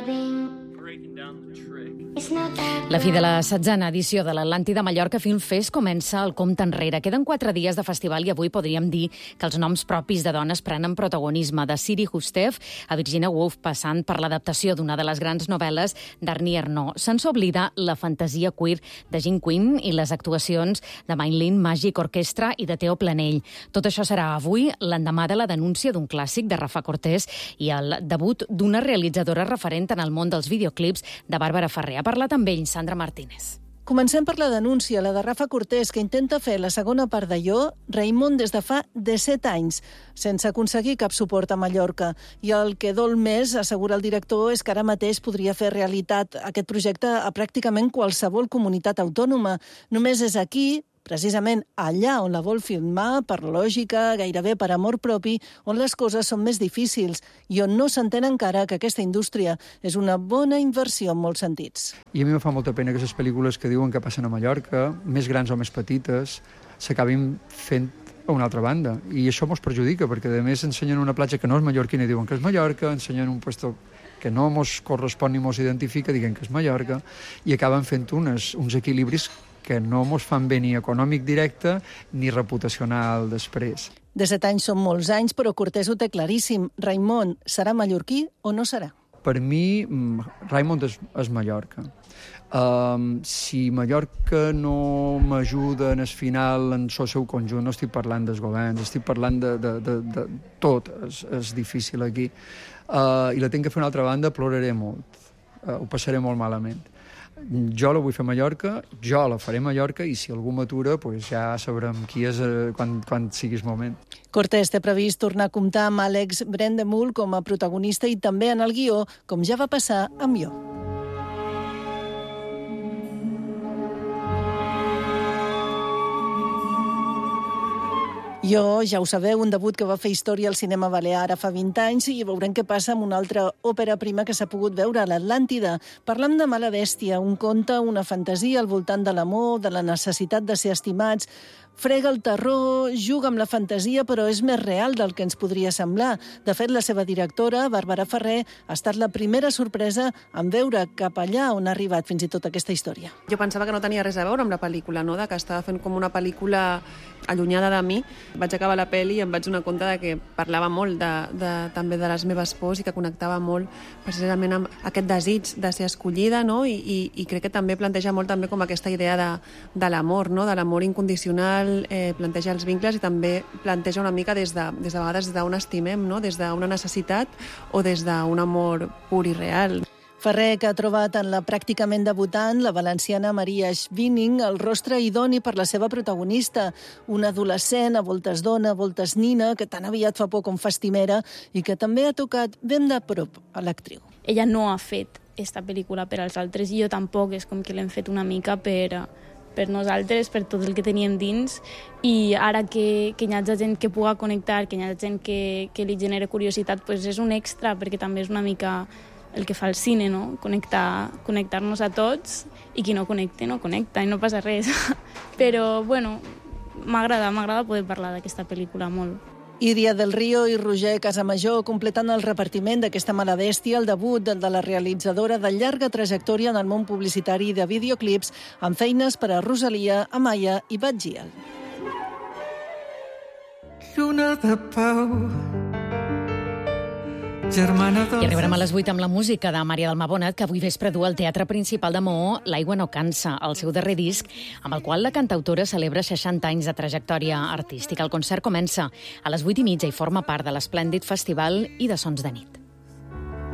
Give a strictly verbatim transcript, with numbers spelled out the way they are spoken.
La fi de la setzena edició de l'Atlàntida Mallorca Film Fest comença el compte enrere. Queden quatre dies de festival i avui podríem dir que els noms propis de dones prenen protagonisme, de Siri Hustef a Virginia Woolf, passant per l'adaptació d'una de les grans novel·les d'Arnie Ernaux. Se'ns oblida la fantasia queer de Jean Quinn i les actuacions de Mainlin Magic Orchestra i de Teo Planell. Tot això serà avui, l'endemà de la denúncia d'un clàssic de Rafa Cortés i el debut d'una realitzadora referent en el món dels videoclips de Bàrbara Ferrer. Ha parlat amb ell Sandra Martínez. Comencem per la denúncia, la de Rafa Cortés, que intenta fer la segona part d'allò, Raimon, des de fa disset anys, sense aconseguir cap suport a Mallorca. I el que dol més, assegura el director, és que ara mateix podria fer realitat aquest projecte a pràcticament qualsevol comunitat autònoma. Només és aquí, precisament allà on la vol filmar, per lògica, gairebé per amor propi, on les coses són més difícils i on no s'entén encara que aquesta indústria és una bona inversió en molts sentits. I a mi em fa molta pena que aquestes pel·lícules que diuen que passen a Mallorca, més grans o més petites, s'acabin fent a una altra banda. I això mos perjudica, perquè a més ensenyen una platja que no és mallorquina i diuen que és Mallorca, ensenyen un puesto que no mos correspon ni mos identifica, diguem que és Mallorca, i acaben fent unes, uns equilibris que no mos fan bé ni econòmic directe ni reputacional després. De set anys són molts anys, però Cortés ho té claríssim. Raimon serà mallorquí o no serà? Per mi, Raimon és, és Mallorca. Um, si Mallorca no m'ajuda en el final en el seu conjunt, no estic parlant dels governs, estic parlant de, de, de, de tot, és, és difícil aquí. Uh, I la tinc que fer una altra banda, ploraré molt, uh, ho passaré molt malament. Jo la vull fer a Mallorca, jo la faré a Mallorca i si algú m'atura pues ja sabrem qui és eh, quan, quan sigui el moment. Cortés té previst tornar a comptar amb Àlex Brendemühl com a protagonista i també en el guió, com ja va passar amb Jo. Jo, ja ho sabeu, un debut que va fer història al cinema balear fa vint anys i veurem què passa amb una altra òpera prima que s'ha pogut veure a l'Atlàntida. Parlam de Mala Bèstia, un conte, una fantasia al voltant de l'amor, de la necessitat de ser estimats. Frega el terror, juga amb la fantasia, però és més real del que ens podria semblar. De fet, la seva directora, Bàrbara Ferrer, ha estat la primera sorpresa en veure cap allà on ha arribat fins i tot aquesta història. Jo pensava que no tenia res a veure amb la pel·lícula, no? De que estava fent com una pel·lícula allunyada de mi. Vaig acabar la pel·li i em vaig donar compte de que parlava molt de, de, també de les meves pors i que connectava molt precisament amb aquest desig de ser escollida, no? I, i, i crec que també planteja molt també com aquesta idea de, de l'amor, no? De l'amor incondicional, eh, planteja els vincles i també planteja una mica des de, des de vegades des d'on estimem, no? Des d'una necessitat o des d'un amor pur i real. Ferrer, que ha trobat en la pràcticament debutant, la valenciana Maria Schwining, el rostre idoni per la seva protagonista, una adolescent, a voltes dona, a voltes nina, que tan aviat fa por com fa estimera i que també ha tocat ben de prop a l'actriu. Ella no ha fet esta pel·lícula per als altres i jo tampoc, és com que l'hem fet una mica per, per nosaltres, per tot el que teníem dins, i ara que, que hi ha gent que puga connectar, que hi ha gent que, que li genera curiositat, pues és un extra, perquè també és una mica el que fa el cine, no? Connectar, connectar-nos a tots, i qui no connecta, no connecta, i no passa res. Però, bueno, m'agrada, m'agrada poder parlar d'aquesta pel·lícula molt. Iria del Río i Roger Casamajor completen el repartiment d'aquesta Mala Bèstia, el debut de la realitzadora de llarga trajectòria en el món publicitari de videoclips, amb feines per a Rosalia, Amaya i Batgiel. Lluna de pau, germana del... I arribarem a les vuit amb la música de Maria del Mabonat, que avui vespre du al Teatre Principal de Maó L'aigua no cansa, el seu darrer disc, amb el qual la cantautora celebra seixanta anys de trajectòria artística. El concert comença a les vuit i mitja i forma part de l'esplèndid festival i de Sons de nit.